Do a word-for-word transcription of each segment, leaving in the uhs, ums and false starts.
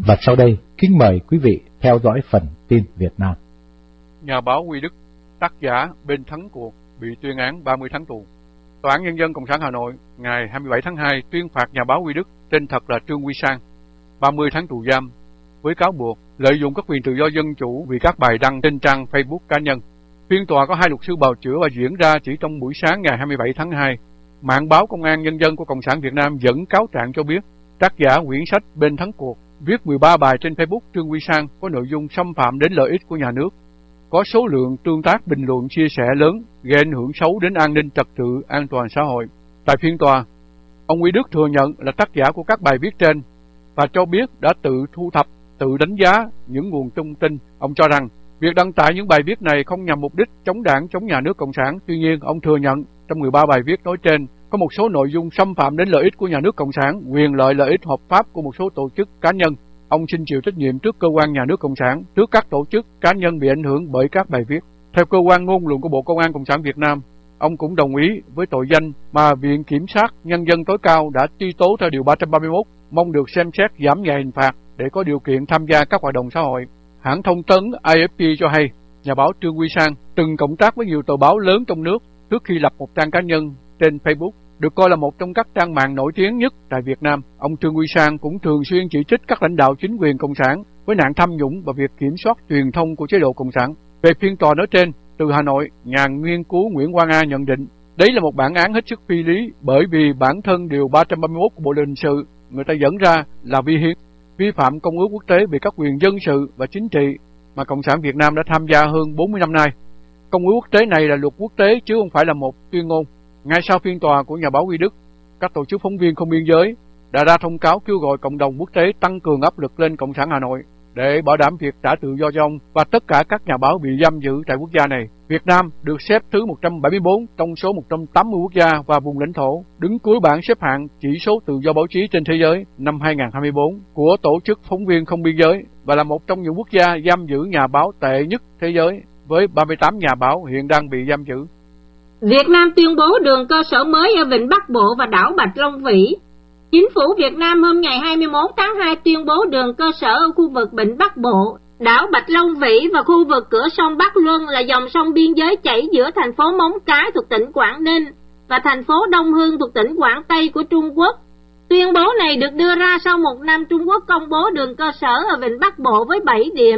Và sau đây, kính mời quý vị theo dõi phần tin Việt Nam. Nhà báo Huy Đức, tác giả bên thắng cuộc, bị tuyên án ba mươi tháng tù. Tòa án Nhân dân Cộng sản Hà Nội ngày hai mươi bảy tháng hai tuyên phạt nhà báo Huy Đức, tên thật là Trương Huy Sang, ba mươi tháng tù giam với cáo buộc lợi dụng các quyền tự do dân chủ vì các bài đăng trên trang Facebook cá nhân. Phiên tòa có hai luật sư bào chữa và diễn ra chỉ trong buổi sáng ngày hai mươi bảy tháng hai. Mạng báo Công an Nhân dân của Cộng sản Việt Nam dẫn cáo trạng cho biết, tác giả quyển sách Bên thắng cuộc viết mười ba bài trên Facebook Trương Huy Sang có nội dung xâm phạm đến lợi ích của nhà nước, có số lượng tương tác bình luận chia sẻ lớn, gây ảnh hưởng xấu đến an ninh trật tự an toàn xã hội. Tại phiên tòa, ông Huy Đức thừa nhận là tác giả của các bài viết trên và cho biết đã tự thu thập, tự đánh giá những nguồn thông tin. Ông cho rằng việc đăng tải những bài viết này không nhằm mục đích chống đảng, chống nhà nước Cộng sản. Tuy nhiên, ông thừa nhận trong mười ba bài viết nói trên có một số nội dung xâm phạm đến lợi ích của nhà nước Cộng sản, quyền lợi lợi ích hợp pháp của một số tổ chức cá nhân. Ông xin chịu trách nhiệm trước cơ quan nhà nước Cộng sản, trước các tổ chức cá nhân bị ảnh hưởng bởi các bài viết. Theo cơ quan ngôn luận của Bộ Công an Cộng sản Việt Nam, ông cũng đồng ý với tội danh mà Viện Kiểm sát Nhân dân tối cao đã truy tố theo điều ba trăm ba mươi mốt, mong được xem xét giảm nhẹ hình phạt để có điều kiện tham gia các hoạt động xã hội. Hãng thông tấn A F P cho hay, nhà báo Trương Huy Sang từng cộng tác với nhiều tờ báo lớn trong nước trước khi lập một trang cá nhân trên Facebook, được coi là một trong các trang mạng nổi tiếng nhất tại Việt Nam. Ông Trương Huy Sang cũng thường xuyên chỉ trích các lãnh đạo chính quyền Cộng sản với nạn tham nhũng và việc kiểm soát truyền thông của chế độ Cộng sản. Về phiên tòa nói trên, từ Hà Nội, nhà nghiên cứu Nguyễn Quang A nhận định, đấy là một bản án hết sức phi lý bởi vì bản thân điều ba trăm ba mươi mốt của Bộ luật hình sự người ta dẫn ra là vi hiến, vi phạm công ước quốc tế về các quyền dân sự và chính trị mà Cộng sản Việt Nam đã tham gia hơn bốn mươi năm nay. Công ước quốc tế này là luật quốc tế chứ không phải là một tuyên ngôn. Ngay sau phiên tòa của nhà báo Huy Đức, các tổ chức phóng viên không biên giới đã ra thông cáo kêu gọi cộng đồng quốc tế tăng cường áp lực lên Cộng sản Hà Nội để bảo đảm việc trả tự do cho ông và tất cả các nhà báo bị giam giữ tại quốc gia này. Việt Nam được xếp thứ một trăm bảy mươi tư trong số một trăm tám mươi quốc gia và vùng lãnh thổ, đứng cuối bảng xếp hạng chỉ số tự do báo chí trên thế giới năm hai không hai tư của Tổ chức Phóng viên Không Biên giới và là một trong những quốc gia giam giữ nhà báo tệ nhất thế giới với ba mươi tám nhà báo hiện đang bị giam giữ. Việt Nam tuyên bố đường cơ sở mới ở Vịnh Bắc Bộ và đảo Bạch Long Vĩ. Chính phủ Việt Nam hôm ngày hai mươi mốt tháng hai tuyên bố đường cơ sở ở khu vực Vịnh Bắc Bộ, đảo Bạch Long Vĩ và khu vực cửa sông Bắc Luân là dòng sông biên giới chảy giữa thành phố Móng Cái thuộc tỉnh Quảng Ninh và thành phố Đông Hưng thuộc tỉnh Quảng Tây của Trung Quốc. Tuyên bố này được đưa ra sau một năm Trung Quốc công bố đường cơ sở ở Vịnh Bắc Bộ với bảy điểm.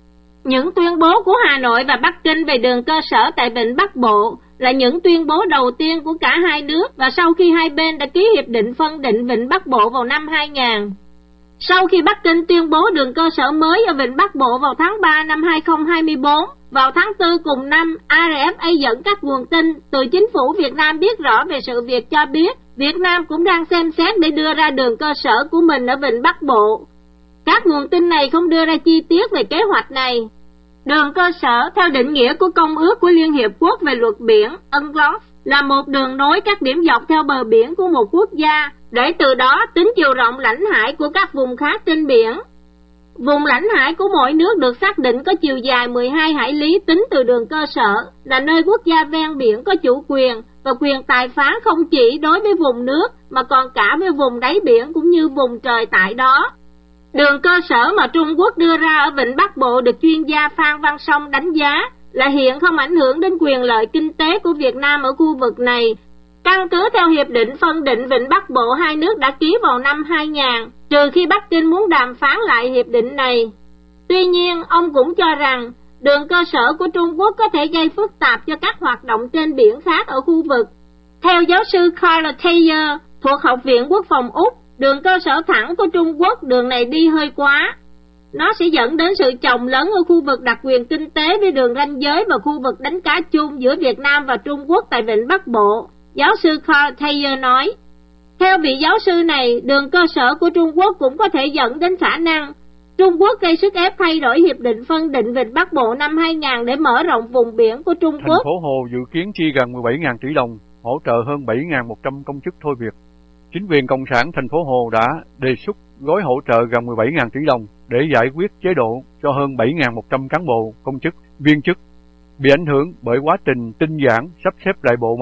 Những tuyên bố của Hà Nội và Bắc Kinh về đường cơ sở tại Vịnh Bắc Bộ là những tuyên bố đầu tiên của cả hai nước và sau khi hai bên đã ký hiệp định phân định Vịnh Bắc Bộ vào năm hai không. Sau khi Bắc Kinh tuyên bố đường cơ sở mới ở Vịnh Bắc Bộ vào tháng ba năm hai không hai tư, vào tháng tư cùng năm, a rờ ép a dẫn các nguồn tin từ chính phủ Việt Nam biết rõ về sự việc cho biết Việt Nam cũng đang xem xét để đưa ra đường cơ sở của mình ở Vịnh Bắc Bộ. Các nguồn tin này không đưa ra chi tiết về kế hoạch này. Đường cơ sở theo định nghĩa của Công ước của Liên Hiệp Quốc về luật biển u en cờ lô ét là một đường nối các điểm dọc theo bờ biển của một quốc gia để từ đó tính chiều rộng lãnh hải của các vùng khác trên biển. Vùng lãnh hải của mỗi nước được xác định có chiều dài mười hai hải lý tính từ đường cơ sở, là nơi quốc gia ven biển có chủ quyền và quyền tài phán không chỉ đối với vùng nước mà còn cả với vùng đáy biển cũng như vùng trời tại đó. Đường cơ sở mà Trung Quốc đưa ra ở Vịnh Bắc Bộ được chuyên gia Phan Văn Song đánh giá là hiện không ảnh hưởng đến quyền lợi kinh tế của Việt Nam ở khu vực này. Căn cứ theo Hiệp định phân định Vịnh Bắc Bộ hai nước đã ký vào năm hai không, trừ khi Bắc Kinh muốn đàm phán lại hiệp định này. Tuy nhiên, ông cũng cho rằng đường cơ sở của Trung Quốc có thể gây phức tạp cho các hoạt động trên biển khác ở khu vực. Theo giáo sư Carl Thayer thuộc Học viện Quốc phòng Úc, đường cơ sở thẳng của Trung Quốc đường này đi hơi quá. Nó sẽ dẫn đến sự chồng lấn ở khu vực đặc quyền kinh tế với đường ranh giới và khu vực đánh cá chung giữa Việt Nam và Trung Quốc tại Vịnh Bắc Bộ, giáo sư Carl Thayer nói. Theo vị giáo sư này, đường cơ sở của Trung Quốc cũng có thể dẫn đến khả năng Trung Quốc gây sức ép thay đổi hiệp định phân định Vịnh Bắc Bộ năm hai không để mở rộng vùng biển của Trung Quốc. Thành phố Hồ dự kiến chi gần mười bảy nghìn tỷ đồng, hỗ trợ hơn bảy nghìn một trăm công chức thôi việc. Chính quyền Cộng sản thành phố Hồ đã đề xuất gói hỗ trợ gần mười bảy nghìn tỷ đồng để giải quyết chế độ cho hơn bảy nghìn một trăm cán bộ, công chức, viên chức bị ảnh hưởng bởi quá trình tinh giản, sắp xếp lại bộ máy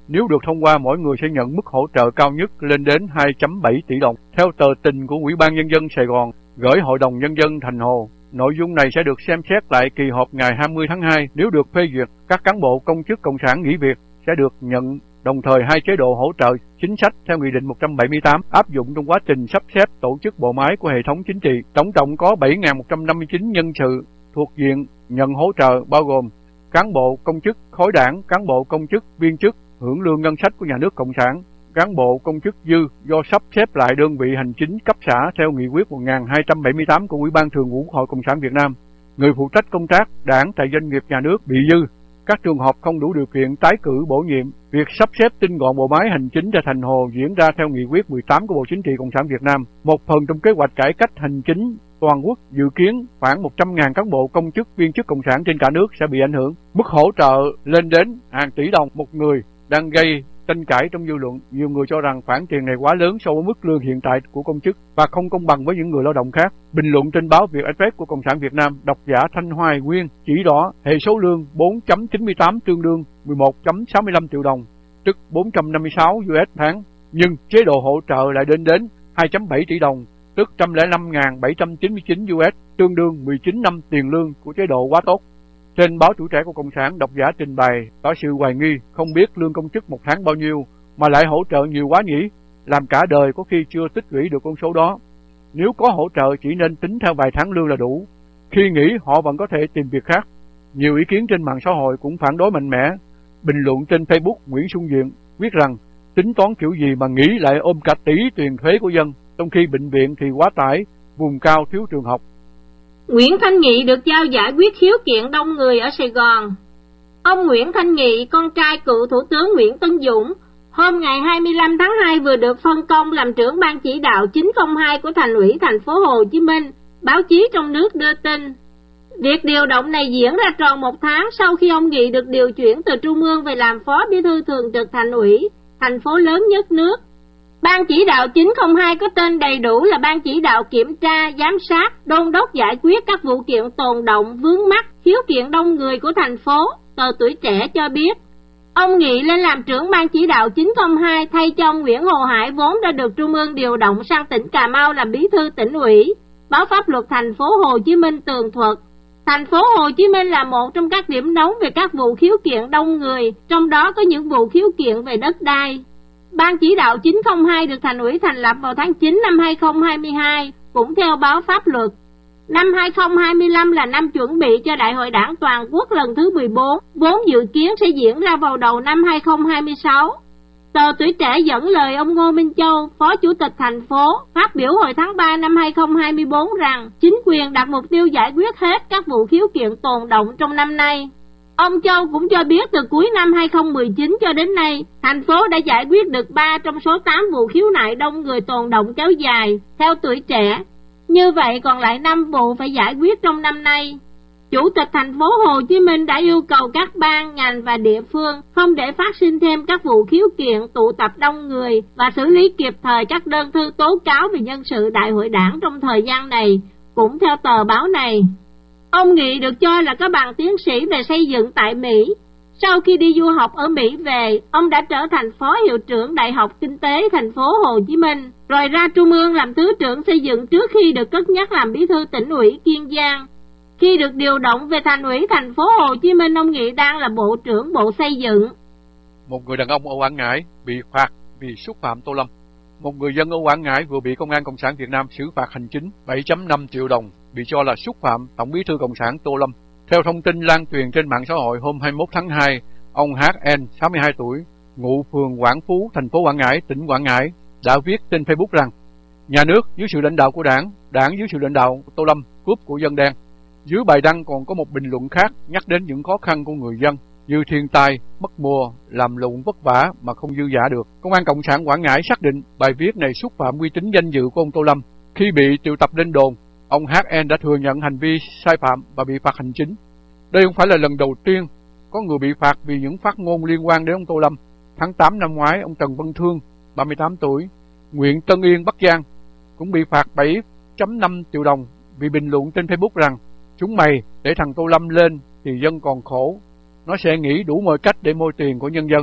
Nếu được thông qua, mỗi người sẽ nhận mức hỗ trợ cao nhất lên đến hai phẩy bảy tỷ đồng. Theo tờ trình của Ủy ban Nhân dân Sài Gòn gửi Hội đồng Nhân dân thành Hồ, nội dung này sẽ được xem xét lại kỳ họp ngày hai mươi tháng hai. Nếu được phê duyệt, các cán bộ công chức cộng sản nghỉ việc sẽ được nhận đồng thời hai chế độ hỗ trợ chính sách theo Nghị định một trăm bảy mươi tám áp dụng trong quá trình sắp xếp tổ chức bộ máy của hệ thống chính trị. Tổng cộng có bảy nghìn một trăm năm mươi chín nhân sự thuộc diện nhận hỗ trợ, bao gồm cán bộ công chức khối đảng, cán bộ công chức viên chức hưởng lương ngân sách của nhà nước cộng sản, cán bộ công chức dư do sắp xếp lại đơn vị hành chính cấp xã theo nghị quyết một nghìn hai trăm bảy mươi tám của Ủy ban Thường vụ Hội Cộng sản Việt Nam, người phụ trách công tác đảng tại doanh nghiệp nhà nước bị dư. Các trường hợp không đủ điều kiện tái cử bổ nhiệm, việc sắp xếp tinh gọn bộ máy hành chính tại thành Hồ diễn ra theo nghị quyết mười tám của Bộ Chính trị Cộng sản Việt Nam. Một phần trong kế hoạch cải cách hành chính toàn quốc dự kiến khoảng một trăm nghìn cán bộ công chức viên chức cộng sản trên cả nước sẽ bị ảnh hưởng. Mức hỗ trợ lên đến hàng tỷ đồng một người đang gây tranh cãi trong dư luận. Nhiều người cho rằng khoản tiền này quá lớn so với mức lương hiện tại của công chức và không công bằng với những người lao động khác. Bình luận trên báo Việt Express của Cộng sản Việt Nam, độc giả Thanh Hoài Nguyên chỉ rõ hệ số lương bốn phẩy chín mươi tám tương đương mười một phẩy sáu mươi lăm triệu đồng, tức bốn trăm năm mươi sáu đô la tháng, nhưng chế độ hỗ trợ lại đến đến hai phẩy bảy tỷ đồng, tức một trăm lẻ năm nghìn bảy trăm chín mươi chín đô la, tương đương mười chín năm tiền lương của chế độ quá tốt. Trên báo Tuổi Trẻ của Cộng sản, độc giả trình bày tỏ sự hoài nghi, không biết lương công chức một tháng bao nhiêu mà lại hỗ trợ nhiều quá nhỉ, làm cả đời có khi chưa tích lũy được con số đó. Nếu có hỗ trợ chỉ nên tính theo vài tháng lương là đủ, khi nghỉ họ vẫn có thể tìm việc khác. Nhiều ý kiến trên mạng xã hội cũng phản đối mạnh mẽ. Bình luận trên Facebook, Nguyễn Xuân Diện viết rằng tính toán kiểu gì mà nghỉ lại ôm cả tỷ tiền thuế của dân, trong khi bệnh viện thì quá tải, vùng cao thiếu trường học. Nguyễn Thanh Nghị được giao giải quyết khiếu kiện đông người ở Sài Gòn. Ông Nguyễn Thanh Nghị, con trai cựu Thủ tướng Nguyễn Tấn Dũng, hôm ngày hai mươi lăm tháng hai vừa được phân công làm trưởng ban chỉ đạo chín không hai của Thành ủy thành phố Hồ Chí Minh. Báo chí trong nước đưa tin, việc điều động này diễn ra tròn một tháng sau khi ông Nghị được điều chuyển từ Trung ương về làm phó bí thư thường trực Thành ủy, thành phố lớn nhất nước. Ban chỉ đạo chín không hai có tên đầy đủ là Ban chỉ đạo kiểm tra, giám sát, đôn đốc giải quyết các vụ kiện tồn động, vướng mắc, khiếu kiện đông người của thành phố. Tờ Tuổi Trẻ cho biết, ông Nghị lên làm trưởng Ban chỉ đạo chín không hai thay cho ông Nguyễn Hồ Hải vốn đã được Trung ương điều động sang tỉnh Cà Mau làm bí thư tỉnh ủy. Báo Pháp luật thành phố Hồ Chí Minh tường thuật, thành phố Hồ Chí Minh là một trong các điểm nóng về các vụ khiếu kiện đông người, trong đó có những vụ khiếu kiện về đất đai. Ban chỉ đạo chín không hai được Thành ủy thành lập vào tháng chín năm hai không hai hai, cũng theo báo Pháp luật. Năm hai không hai lăm là năm chuẩn bị cho Đại hội Đảng Toàn quốc lần thứ mười bốn, vốn dự kiến sẽ diễn ra vào đầu năm hai không hai sáu. Tờ Tuổi Trẻ dẫn lời ông Ngô Minh Châu, Phó Chủ tịch thành phố, phát biểu hồi tháng ba năm hai không hai tư rằng chính quyền đặt mục tiêu giải quyết hết các vụ khiếu kiện tồn động trong năm nay. Ông Châu cũng cho biết từ cuối năm hai không một chín cho đến nay, thành phố đã giải quyết được ba trong số tám vụ khiếu nại đông người tồn động kéo dài, theo Tuổi Trẻ. Như vậy còn lại năm vụ phải giải quyết trong năm nay. Chủ tịch thành phố Hồ Chí Minh đã yêu cầu các ban, ngành và địa phương không để phát sinh thêm các vụ khiếu kiện tụ tập đông người và xử lý kịp thời các đơn thư tố cáo về nhân sự Đại hội Đảng trong thời gian này, cũng theo tờ báo này. Ông Nghị được cho là có bằng tiến sĩ về xây dựng tại Mỹ. Sau khi đi du học ở Mỹ về, ông đã trở thành phó hiệu trưởng Đại học Kinh tế thành phố Hồ Chí Minh, rồi ra Trung ương làm thứ trưởng xây dựng trước khi được cất nhắc làm bí thư tỉnh ủy Kiên Giang. Khi được điều động về Thành ủy thành phố Hồ Chí Minh, ông Nghị đang là Bộ trưởng Bộ Xây dựng. Một người đàn ông ở Quảng Ngãi bị phạt vì xúc phạm Tô Lâm. Một người dân ở Quảng Ngãi vừa bị Công an Cộng sản Việt Nam xử phạt hành chính bảy phẩy năm triệu đồng bị cho là xúc phạm Tổng bí thư Cộng sản Tô Lâm. Theo thông tin lan truyền trên mạng xã hội hôm hai mươi mốt tháng hai, ông hát en, sáu mươi hai tuổi, ngụ phường Quảng Phú, thành phố Quảng Ngãi, tỉnh Quảng Ngãi, đã viết trên Facebook rằng nhà nước dưới sự lãnh đạo của Đảng, Đảng dưới sự lãnh đạo của Tô Lâm, cướp của dân đen. Dưới bài đăng còn có một bình luận khác nhắc đến những khó khăn của người dân như thiên tai, mất mùa, làm lụng vất vả mà không dư dả được. Công an Cộng sản Quảng Ngãi xác định bài viết này xúc phạm uy tín danh dự của ông Tô Lâm. Khi bị triệu tập lên đồn, ông hát en đã thừa nhận hành vi sai phạm và bị phạt hành chính. Đây không phải là lần đầu tiên có người bị phạt vì những phát ngôn liên quan đến ông Tô Lâm. Tháng tám năm ngoái, ông Trần Văn Thương, ba mươi tám tuổi, huyện Tân Yên, Bắc Giang, cũng bị phạt bảy phẩy năm triệu đồng vì bình luận trên Facebook rằng chúng mày để thằng Tô Lâm lên thì dân còn khổ, nó sẽ nghĩ đủ mọi cách để môi tiền của nhân dân.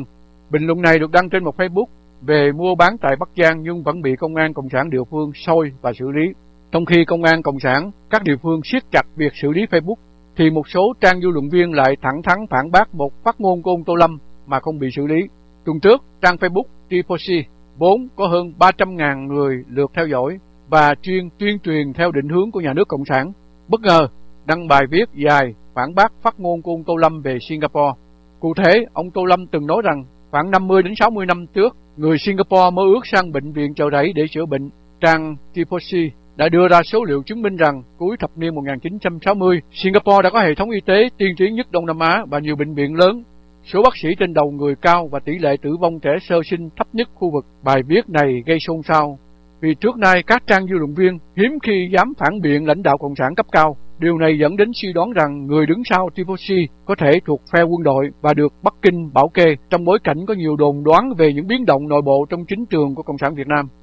Bình luận này được đăng trên một Facebook về mua bán tại Bắc Giang nhưng vẫn bị công an cộng sản địa phương soi và xử lý. Trong khi công an cộng sản các địa phương siết chặt việc xử lý Facebook, thì một số trang dư luận viên lại thẳng thắn phản bác một phát ngôn của ông Tô Lâm mà không bị xử lý. Tuần trước, trang Facebook Tifosi vốn có hơn ba trăm nghìn người lượt theo dõi và chuyên tuyên truyền theo định hướng của nhà nước Cộng sản, bất ngờ đăng bài viết dài phản bác phát ngôn của ông Tô Lâm về Singapore. Cụ thể, ông Tô Lâm từng nói rằng khoảng năm mươi đến sáu mươi năm trước, người Singapore mơ ước sang bệnh viện Chợ Rẫy để chữa bệnh. Trang Tifosi đã đưa ra số liệu chứng minh rằng cuối thập niên một nghìn chín trăm sáu mươi, Singapore đã có hệ thống y tế tiên tiến nhất Đông Nam Á và nhiều bệnh viện lớn, số bác sĩ trên đầu người cao và tỷ lệ tử vong trẻ sơ sinh thấp nhất khu vực. Bài viết này gây xôn xao vì trước nay các trang dư luận viên hiếm khi dám phản biện lãnh đạo cộng sản cấp cao. Điều này dẫn đến suy đoán rằng người đứng sau Tifosi có thể thuộc phe quân đội và được Bắc Kinh bảo kê, trong bối cảnh có nhiều đồn đoán về những biến động nội bộ trong chính trường của Cộng sản Việt Nam.